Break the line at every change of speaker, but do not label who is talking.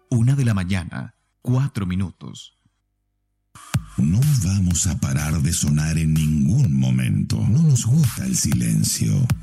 1:04 a.m.
No vamos a parar de sonar en ningún momento. No nos gusta el silencio.